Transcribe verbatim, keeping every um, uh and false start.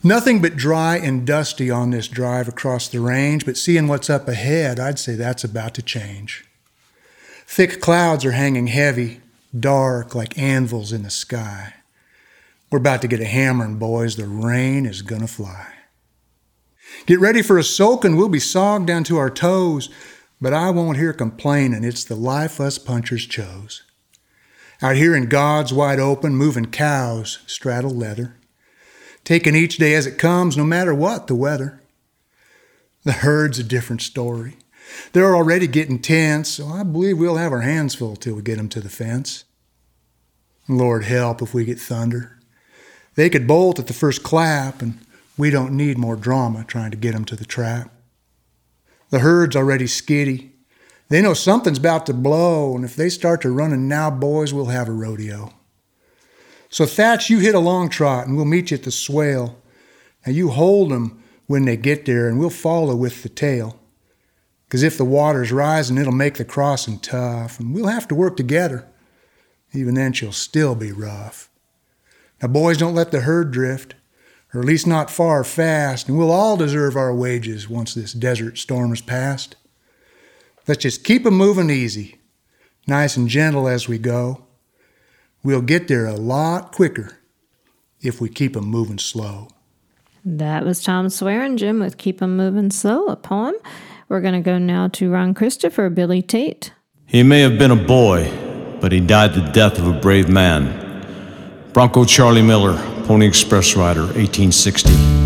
Nothing but dry and dusty on this drive across the range, but seeing what's up ahead, I'd say that's about to change. Thick clouds are hanging heavy, dark like anvils in the sky. We're about to get a hammering, boys. The rain is gonna fly. Get ready for a soaking. We'll be sogged down to our toes, but I won't hear complaining. It's the life us punchers chose. Out here in God's wide open, moving cows straddle leather, taking each day as it comes, no matter what the weather. The herd's a different story. They're already getting tense, so I believe we'll have our hands full till we get them to the fence. Lord help if we get thunder. They could bolt at the first clap, and we don't need more drama trying to get them to the trap. The herd's already skitty. They know something's about to blow, and if they start to running now, boys, we'll have a rodeo. So Thatch, you hit a long trot, and we'll meet you at the swale. Now you hold them when they get there, and we'll follow with the tail. 'Cause if the water's rising, it'll make the crossing tough, and we'll have to work together. Even then, she'll still be rough. Now, boys, don't let the herd drift, or at least not far or fast, and we'll all deserve our wages once this desert storm is past. Let's just keep 'em moving easy, nice and gentle as we go. We'll get there a lot quicker if we keep 'em moving slow. That was Tom Swearingen with Keep 'em Moving Slow, a poem. We're going to go now to Ron Christopher, Billy Tate. He may have been a boy, but he died the death of a brave man. Bronco Charlie Miller, Pony Express rider, eighteen sixty.